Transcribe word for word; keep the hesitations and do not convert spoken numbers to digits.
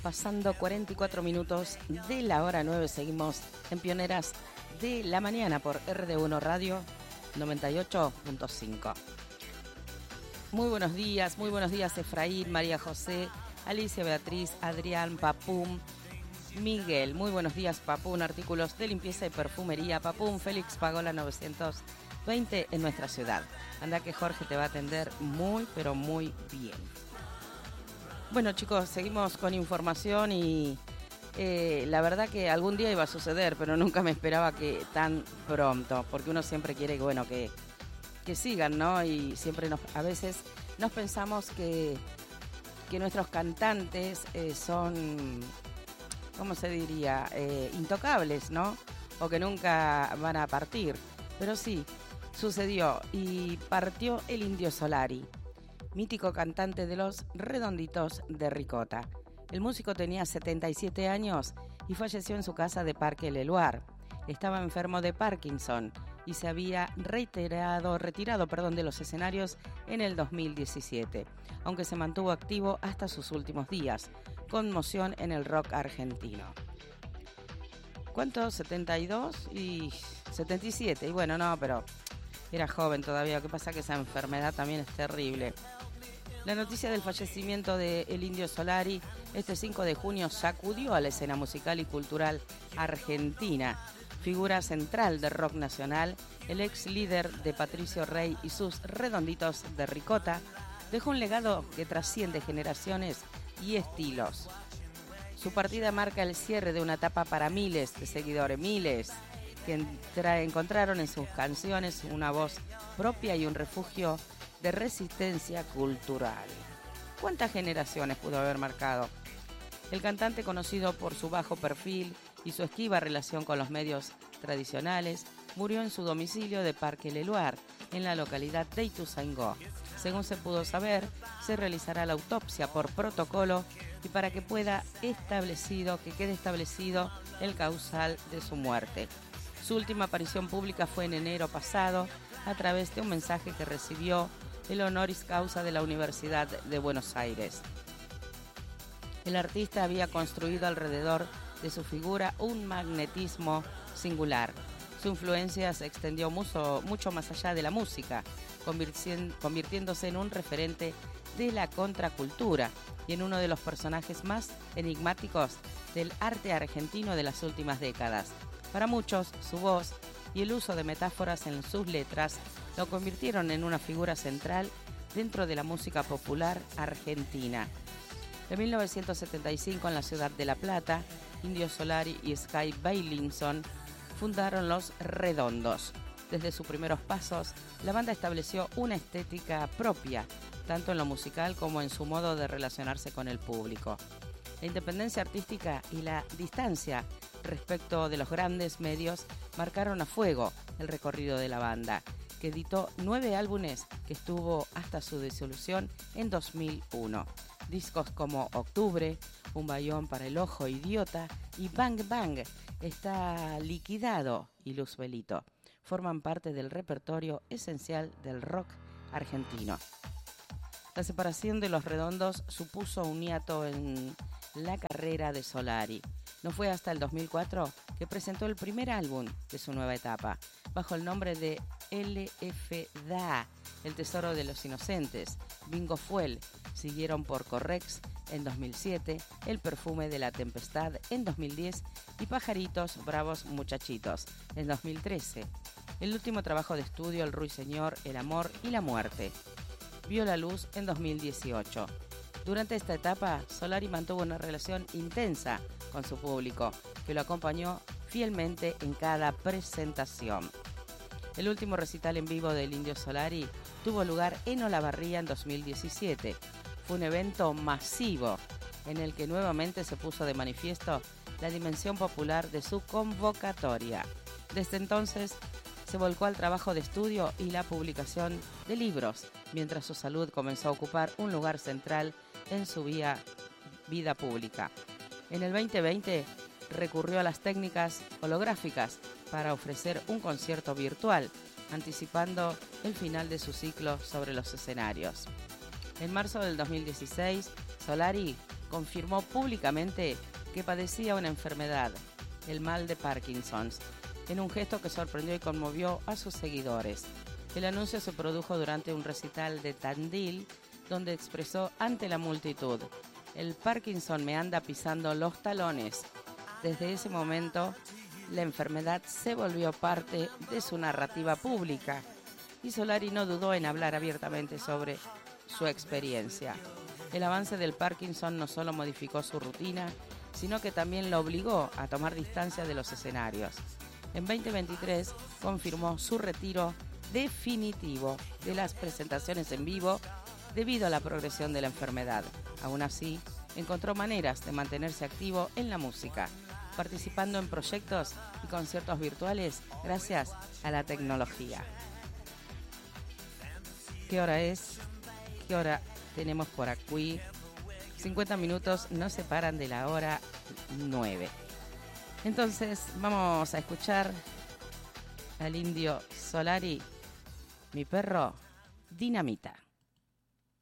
pasando cuarenta y cuatro minutos de la hora nueve. Seguimos en Pioneras de la Mañana por R D uno Radio noventa y ocho punto cinco. Muy buenos días, muy buenos días Efraín, María José, Alicia Beatriz, Adrián, Papum, Miguel. Muy buenos días Papum, artículos de limpieza y perfumería. Papum, Félix Pagola novecientos veinte en nuestra ciudad. Anda que Jorge te va a atender muy, pero muy bien. Bueno chicos, seguimos con información y eh, la verdad que algún día iba a suceder, pero nunca me esperaba que tan pronto, porque uno siempre quiere que, bueno, que, que sigan, ¿no? Y siempre nos, a veces nos pensamos que, que nuestros cantantes eh, son, ¿cómo se diría? Eh, intocables, ¿no? O que nunca van a partir, pero sí, sucedió y partió el Indio Solari, mítico cantante de Los Redonditos de Ricota. El músico tenía setenta y siete años y falleció en su casa de Parque Leloir. Estaba enfermo de Parkinson y se había reiterado, retirado perdón, de los escenarios en el dos mil diecisiete, aunque se mantuvo activo hasta sus últimos días. Conmoción en el rock argentino. ¿Cuántos? setenta y dos y setenta y siete. Y bueno, no, pero era joven todavía. Lo que pasa es que esa enfermedad también es terrible. La noticia del fallecimiento de El Indio Solari este cinco de junio sacudió a la escena musical y cultural argentina. Figura central del rock nacional, el ex líder de Patricio Rey y sus Redonditos de Ricota dejó un legado que trasciende generaciones y estilos. Su partida marca el cierre de una etapa para miles de seguidores, miles, que entra- encontraron en sus canciones una voz propia y un refugio de resistencia cultural. ¿Cuántas generaciones pudo haber marcado? El cantante, conocido por su bajo perfil y su esquiva relación con los medios tradicionales, murió en su domicilio de Parque Leloir, en la localidad de Ituzaingó. Según se pudo saber, se realizará la autopsia por protocolo y para que pueda establecido, que quede establecido el causal de su muerte. Su última aparición pública fue en enero pasado a través de un mensaje que recibió el honoris causa de la Universidad de Buenos Aires. El artista había construido alrededor de su figura un magnetismo singular. Su influencia se extendió mucho, mucho más allá de la música, convirtiéndose en un referente de la contracultura y en uno de los personajes más enigmáticos del arte argentino de las últimas décadas. Para muchos, su voz y el uso de metáforas en sus letras lo convirtieron en una figura central dentro de la música popular argentina. En mil novecientos setenta y cinco, en la ciudad de La Plata, Indio Solari y Sky Bailinson fundaron Los Redondos. Desde sus primeros pasos, la banda estableció una estética propia, tanto en lo musical como en su modo de relacionarse con el público. La independencia artística y la distancia respecto de los grandes medios marcaron a fuego el recorrido de la banda, que editó nueve álbumes que estuvo hasta su disolución en dos mil uno. Discos como Octubre, Un Bayón para el Ojo Idiota y Bang Bang, Está Liquidado y Luzbelito forman parte del repertorio esencial del rock argentino. La separación de Los Redondos supuso un hiato en la carrera de Solari. No fue hasta el dos mil cuatro que presentó el primer álbum de su nueva etapa, bajo el nombre de L F D A, El Tesoro de los Inocentes, Bingo Fuel, siguieron por Correx en dos mil siete, El Perfume de la Tempestad en dos mil diez y Pajaritos Bravos Muchachitos en dos mil trece. El último trabajo de estudio, El Ruiseñor, El Amor y la Muerte, vio la luz en dos mil dieciocho. Durante esta etapa, Solari mantuvo una relación intensa con su público, que lo acompañó fielmente en cada presentación. El último recital en vivo del Indio Solari tuvo lugar en Olavarría en dos mil diecisiete. Fue un evento masivo en el que nuevamente se puso de manifiesto la dimensión popular de su convocatoria. Desde entonces se volcó al trabajo de estudio y la publicación de libros, mientras su salud comenzó a ocupar un lugar central en su vía, vida pública. En el veinte veinte recurrió a las técnicas holográficas para ofrecer un concierto virtual, anticipando el final de su ciclo sobre los escenarios. En marzo del dos mil dieciséis, Solari confirmó públicamente que padecía una enfermedad, el mal de Parkinson, en un gesto que sorprendió y conmovió a sus seguidores. El anuncio se produjo durante un recital de Tandil, donde expresó ante la multitud: el Parkinson me anda pisando los talones. Desde ese momento, la enfermedad se volvió parte de su narrativa pública y Solari no dudó en hablar abiertamente sobre su experiencia. El avance del Parkinson no solo modificó su rutina, sino que también lo obligó a tomar distancia de los escenarios. En veinte veintitrés confirmó su retiro definitivo de las presentaciones en vivo debido a la progresión de la enfermedad. Aún así, encontró maneras de mantenerse activo en la música, participando en proyectos y conciertos virtuales gracias a la tecnología. ¿Qué hora es? ¿Qué hora tenemos por aquí? cincuenta minutos nos separan de la hora nueve. Entonces vamos a escuchar al Indio Solari, Mi Perro Dinamita.